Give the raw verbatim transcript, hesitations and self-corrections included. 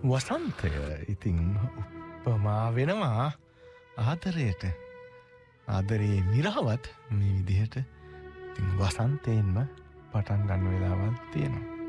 වසන්තය ඉතින් උපමා වෙනවා ආදරයට. ආදරේ මිරාවත් මේ විදිහට ඉතින් වසන්තයෙන්ම පටන් ගන්න වෙලාවල් තියෙනවා.